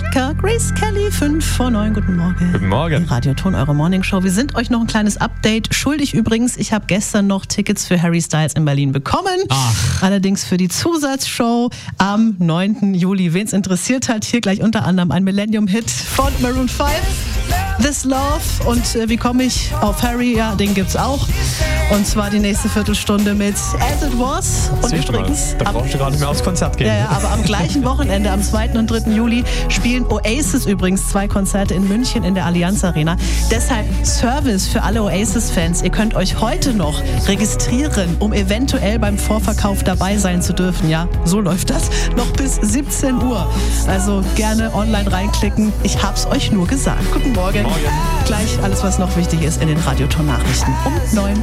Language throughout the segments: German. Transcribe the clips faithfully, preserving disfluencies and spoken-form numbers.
Jessica, Grace Kelly, fünf vor neun. Guten Morgen. Guten Morgen. Radioton, eure Morningshow. Wir sind euch noch ein kleines Update schuldig übrigens. Ich habe gestern noch Tickets für Harry Styles in Berlin bekommen. Ach. Allerdings für die Zusatzshow am neunten Juli. Wen es interessiert hat, hier gleich unter anderem ein Millennium-Hit von Maroon fünf. This Love. Und äh, wie komme ich auf Harry? Ja, den gibt's auch. Und zwar die nächste Viertelstunde mit As It Was. Und Siehst übrigens, da brauchst du gar nicht mehr aufs Konzert gehen. Ja, ja, aber am gleichen Wochenende, am zweiten und dritten Juli, spielen Oasis übrigens zwei Konzerte in München in der Allianz Arena. Deshalb Service für alle Oasis-Fans. Ihr könnt euch heute noch registrieren, um eventuell beim Vorverkauf dabei sein zu dürfen. Ja, so läuft das. Noch bis siebzehn Uhr. Also gerne online reinklicken. Ich hab's euch nur gesagt. Guten Morgen. Morgen. Gleich alles, was noch wichtig ist in den Radioton-Nachrichten um neun.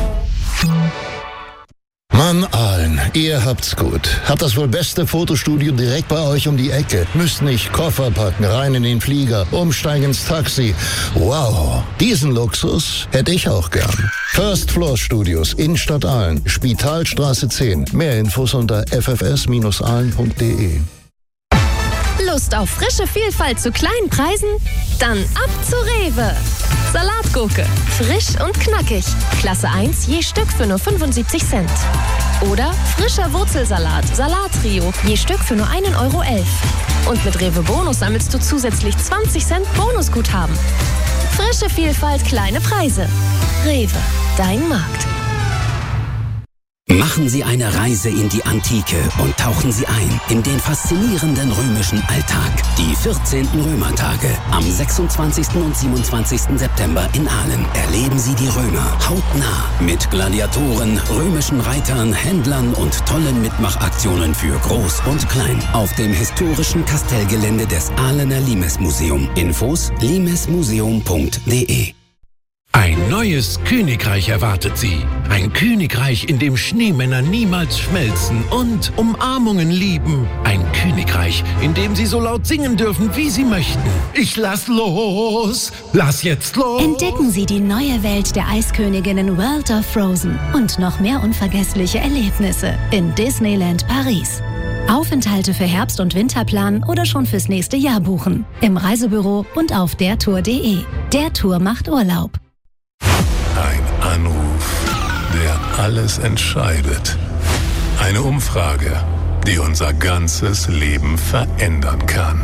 Mann, Aalen, ihr habt's gut. Habt das wohl beste Fotostudio direkt bei euch um die Ecke. Müsst nicht Koffer packen, rein in den Flieger, umsteigen ins Taxi. Wow, diesen Luxus hätte ich auch gern. First Floor Studios, Innenstadt Aalen, Spitalstraße zehn. Mehr Infos unter f f s Bindestrich aalen punkt d e. Lust auf frische Vielfalt zu kleinen Preisen? Dann ab zu Rewe. Salatgurke, frisch und knackig. Klasse eins je Stück für nur fünfundsiebzig Cent. Oder frischer Wurzelsalat, Salattrio, je Stück für nur einen Euro elf. Und mit Rewe Bonus sammelst du zusätzlich zwanzig Cent Bonusguthaben. Frische Vielfalt, kleine Preise. Rewe, dein Markt. Machen Sie eine Reise in die Antike und tauchen Sie ein in den faszinierenden römischen Alltag. Die vierzehnten Römertage am sechsundzwanzigsten und siebenundzwanzigsten September in Aalen. Erleben Sie die Römer hautnah mit Gladiatoren, römischen Reitern, Händlern und tollen Mitmachaktionen für Groß und Klein auf dem historischen Kastellgelände des Aalener Limes-Museum. Infos limesmuseum punkt d e. Ein neues Königreich erwartet Sie. Ein Königreich, in dem Schneemänner niemals schmelzen und Umarmungen lieben. Ein Königreich, in dem Sie so laut singen dürfen, wie Sie möchten. Ich lass los! Lass jetzt los! Entdecken Sie die neue Welt der Eisköniginnen World of Frozen und noch mehr unvergessliche Erlebnisse in Disneyland Paris. Aufenthalte für Herbst- und Winterplan oder schon fürs nächste Jahr buchen. Im Reisebüro und auf der tour punkt d e. Der Tour macht Urlaub. Ein Anruf, der alles entscheidet. Eine Umfrage, die unser ganzes Leben verändern kann.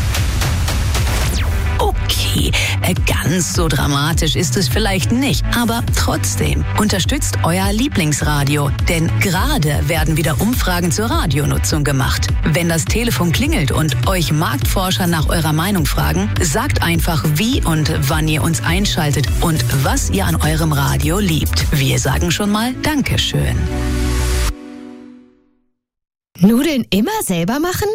Okay, ganz so dramatisch ist es vielleicht nicht, aber trotzdem unterstützt euer Lieblingsradio, denn gerade werden wieder Umfragen zur Radionutzung gemacht. Wenn das Telefon klingelt und euch Marktforscher nach eurer Meinung fragen, sagt einfach, wie und wann ihr uns einschaltet und was ihr an eurem Radio liebt. Wir sagen schon mal Dankeschön. Nudeln immer selber machen?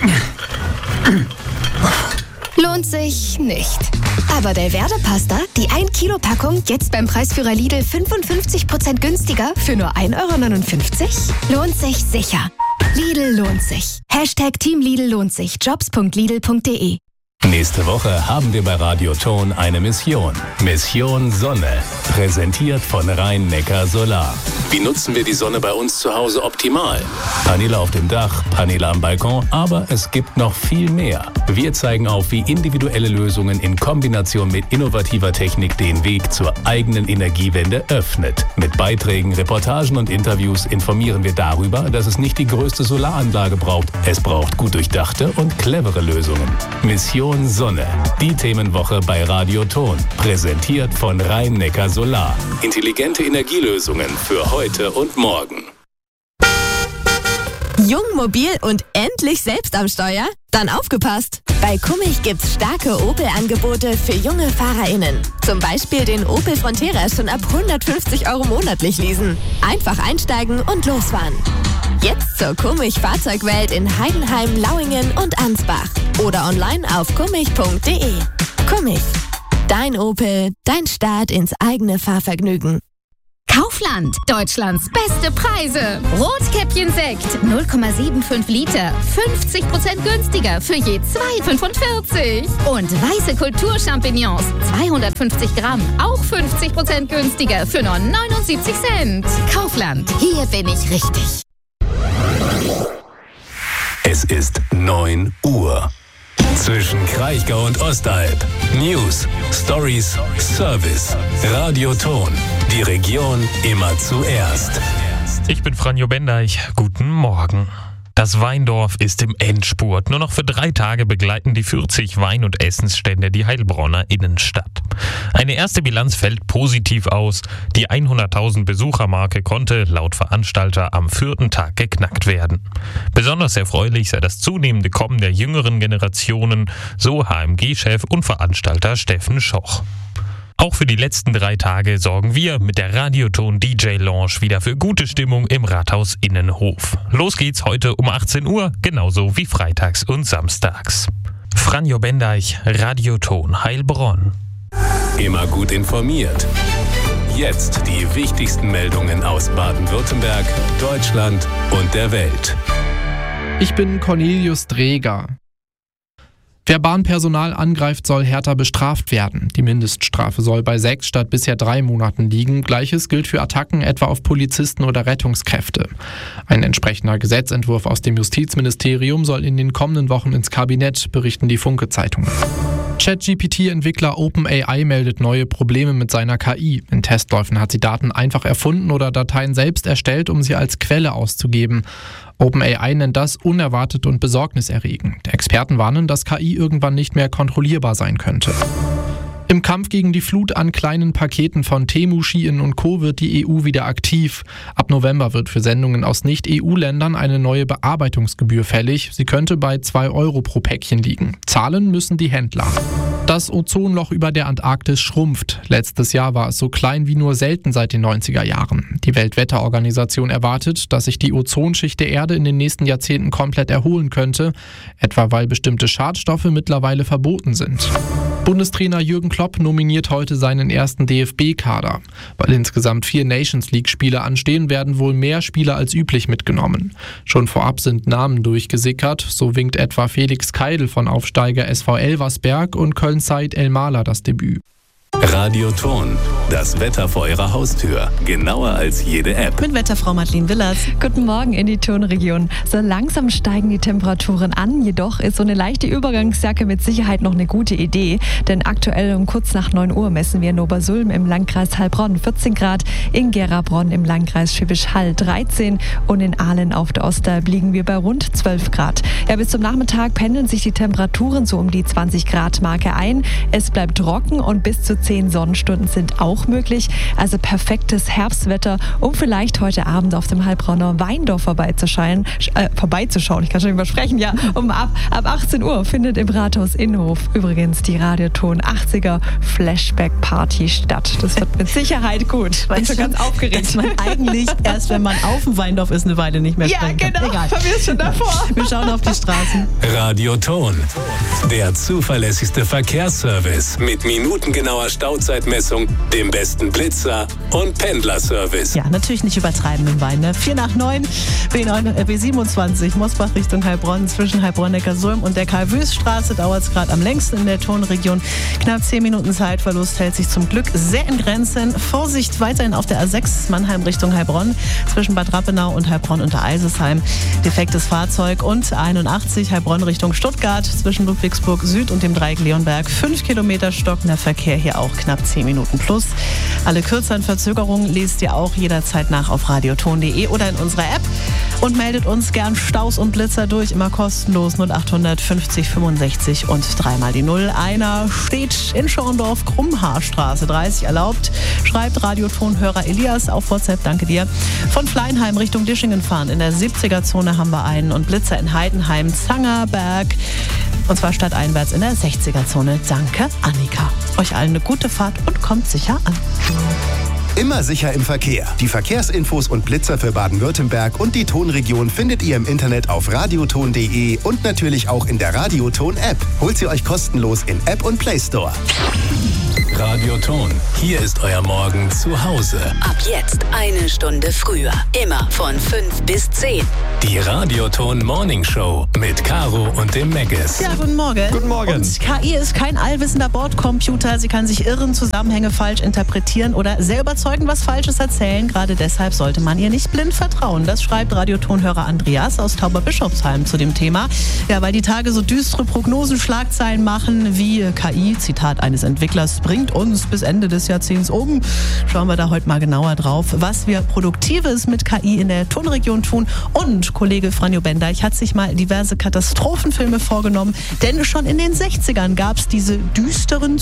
Lohnt sich nicht. Aber Belverde-Pasta, die ein Kilo Packung, jetzt beim Preisführer Lidl fünfundfünfzig Prozent günstiger für nur ein Euro neunundfünfzig? Lohnt sich sicher. Lidl lohnt sich. Hashtag Team Lidl lohnt sich. jobs punkt lidl punkt d e. Nächste Woche haben wir bei Radioton eine Mission. Mission Sonne. Präsentiert von Rhein-Neckar Solar. Wie nutzen wir die Sonne bei uns zu Hause optimal? Paneele auf dem Dach, Paneele am Balkon, aber es gibt noch viel mehr. Wir zeigen auf, wie individuelle Lösungen in Kombination mit innovativer Technik den Weg zur eigenen Energiewende öffnet. Mit Beiträgen, Reportagen und Interviews informieren wir darüber, dass es nicht die größte Solaranlage braucht. Es braucht gut durchdachte und clevere Lösungen. Mission Sonne. Die Themenwoche bei Radioton. Präsentiert von Rhein-Neckar Solar. Intelligente Energielösungen für heute und morgen. Jung, mobil und endlich selbst am Steuer? Dann aufgepasst! Bei Kummich gibt's starke Opel-Angebote für junge FahrerInnen. Zum Beispiel den Opel Frontera schon ab hundertfünfzig Euro monatlich leasen. Einfach einsteigen und losfahren. Jetzt zur Kummich Fahrzeugwelt in Heidenheim, Lauingen und Ansbach. Oder online auf kummich punkt d e. Kummich. Dein Opel, dein Start ins eigene Fahrvergnügen. Kaufland, Deutschlands beste Preise. Rotkäppchen-Sekt, null Komma fünfundsiebzig Liter, fünfzig Prozent günstiger für je zwei Euro fünfundvierzig. Und weiße Kulturchampignons, zweihundertfünfzig Gramm, auch fünfzig Prozent günstiger für nur neunundsiebzig Cent. Kaufland, hier bin ich richtig. Es ist neun Uhr. Zwischen Kraichgau und Ostalb. News, Stories, Service. Radioton. Die Region immer zuerst. Ich bin Franjo Bendeich. Guten Morgen. Das Weindorf ist im Endspurt. Nur noch für drei Tage begleiten die vierzig Wein- und Essensstände die Heilbronner Innenstadt. Eine erste Bilanz fällt positiv aus. Die hunderttausend Besuchermarke konnte laut Veranstalter am vierten Tag geknackt werden. Besonders erfreulich sei das zunehmende Kommen der jüngeren Generationen, so H M G-Chef und Veranstalter Steffen Schoch. Auch für die letzten drei Tage sorgen wir mit der Radioton D J Lounge wieder für gute Stimmung im Rathaus Innenhof. Los geht's heute um achtzehn Uhr, genauso wie freitags und samstags. Franjo Bendeich, Radioton Heilbronn. Immer gut informiert. Jetzt die wichtigsten Meldungen aus Baden-Württemberg, Deutschland und der Welt. Ich bin Cornelius Dreger. Wer Bahnpersonal angreift, soll härter bestraft werden. Die Mindeststrafe soll bei sechs statt bisher drei Monaten liegen. Gleiches gilt für Attacken etwa auf Polizisten oder Rettungskräfte. Ein entsprechender Gesetzentwurf aus dem Justizministerium soll in den kommenden Wochen ins Kabinett, berichten die Funke-Zeitungen. ChatGPT-Entwickler OpenAI meldet neue Probleme mit seiner K I. In Testläufen hat sie Daten einfach erfunden oder Dateien selbst erstellt, um sie als Quelle auszugeben. OpenAI nennt das unerwartet und besorgniserregend. Experten warnen, dass K I irgendwann nicht mehr kontrollierbar sein könnte. Im Kampf gegen die Flut an kleinen Paketen von Temu, Shein und Co. wird die E U wieder aktiv. Ab November wird für Sendungen aus Nicht-E U-Ländern eine neue Bearbeitungsgebühr fällig. Sie könnte bei zwei Euro pro Päckchen liegen. Zahlen müssen die Händler. Das Ozonloch über der Antarktis schrumpft. Letztes Jahr war es so klein wie nur selten seit den neunziger Jahren. Die Weltwetterorganisation erwartet, dass sich die Ozonschicht der Erde in den nächsten Jahrzehnten komplett erholen könnte, etwa weil bestimmte Schadstoffe mittlerweile verboten sind. Bundestrainer Jürgen Klopp nominiert heute seinen ersten D F B-Kader. Weil insgesamt vier Nations-League-Spiele anstehen, werden wohl mehr Spieler als üblich mitgenommen. Schon vorab sind Namen durchgesickert. So winkt etwa Felix Keidl von Aufsteiger S V Elversberg und Köln-Said El-Mala das Debüt. Radioton, das Wetter vor Ihrer Haustür, genauer als jede App. Mit Wetterfrau Madeleine Willers. Guten Morgen in die Tonregion. So langsam steigen die Temperaturen an, jedoch ist so eine leichte Übergangsjacke mit Sicherheit noch eine gute Idee. Denn aktuell um kurz nach neun Uhr messen wir in Obersulm im Landkreis Heilbronn vierzehn Grad, in Gerabronn im Landkreis Schwäbisch Hall dreizehn und in Ahlen auf der Ostalb liegen wir bei rund zwölf Grad. Ja, bis zum Nachmittag pendeln sich die Temperaturen so um die zwanzig Grad Marke ein. Es bleibt trocken und bis zu zehn Sonnenstunden sind auch möglich. Also perfektes Herbstwetter, um vielleicht heute Abend auf dem Heilbronner Weindorf vorbeizuschauen. Äh, vorbeizuschauen, ich kann schon übersprechen, ja. Um ab, ab achtzehn Uhr findet im Rathaus Innenhof übrigens die Radioton achtziger Flashback Party statt. Das wird mit Sicherheit gut. Ich bin schon ganz aufgeregt. Dass man eigentlich erst, wenn man auf dem Weindorf ist, eine Weile nicht mehr sprechen kann. Ja, genau. Egal. Wir sind schon davor. Wir schauen auf die Straßen. Radioton, der zuverlässigste Verkehrsservice mit minutengenauer Stauzeitmessung, dem besten Blitzer und Pendlerservice. Ja, natürlich nicht übertreiben im Wein. Ne? vier nach neun, B siebenundzwanzig, Mosbach Richtung Heilbronn, zwischen Heilbronn-Neckarsulm und der Karl-Wüst-Straße dauert es gerade am längsten in der Tonregion. Knapp zehn Minuten Zeitverlust hält sich zum Glück sehr in Grenzen. Vorsicht weiterhin auf der A sechs Mannheim Richtung Heilbronn, zwischen Bad Rappenau und Heilbronn unter Eisesheim. Defektes Fahrzeug und einundachtzig Heilbronn Richtung Stuttgart, zwischen Ludwigsburg Süd und dem Dreieck Leonberg. fünf Kilometer stockender Verkehr hier auch knapp zehn Minuten plus. Alle kürzeren Verzögerungen lest ihr auch jederzeit nach auf radioton punkt de oder in unserer App und meldet uns gern Staus und Blitzer durch, immer kostenlos null achthundert fünfzig fünfundsechzig und dreimal die Null. Einer steht in Schorndorf, Krummhaarstraße dreißig erlaubt, schreibt Radiotonhörer Elias auf WhatsApp, danke dir. Von Fleinheim Richtung Dischingen fahren, in der siebziger Zone haben wir einen und Blitzer in Heidenheim, Zangerberg. Und zwar stadteinwärts in der sechziger Zone. Danke, Annika. Euch allen eine gute Fahrt und kommt sicher an. Immer sicher im Verkehr. Die Verkehrsinfos und Blitzer für Baden-Württemberg und die Tonregion findet ihr im Internet auf radioton punkt de und natürlich auch in der Radioton-App. Holt sie euch kostenlos in App und Play Store. Radio Ton. Hier ist euer Morgen zu Hause. Ab jetzt eine Stunde früher. Immer von fünf bis zehn. Die Radio Ton Morning Show mit Caro und dem Megas. Ja, guten Morgen. Guten Morgen. Und K I ist kein allwissender Bordcomputer. Sie kann sich irren, Zusammenhänge falsch interpretieren oder sehr überzeugend was Falsches erzählen. Gerade deshalb sollte man ihr nicht blind vertrauen. Das schreibt Radiotonhörer Andreas aus Tauberbischofsheim zu dem Thema. Ja, weil die Tage so düstere Prognosen, Schlagzeilen machen wie K I, Zitat eines Entwicklers, bringt uns bis Ende des Jahrzehnts um. Schauen wir da heute mal genauer drauf, was wir Produktives mit K I in der Tonregion tun. Und Kollege Franjo Bendich hat sich mal diverse Katastrophenfilme vorgenommen, denn schon in den sechzigern gab es diese düsteren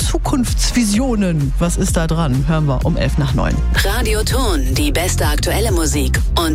Zukunftsvisionen. Was ist da dran? Hören wir um elf nach neun. Radio Ton, die beste aktuelle Musik und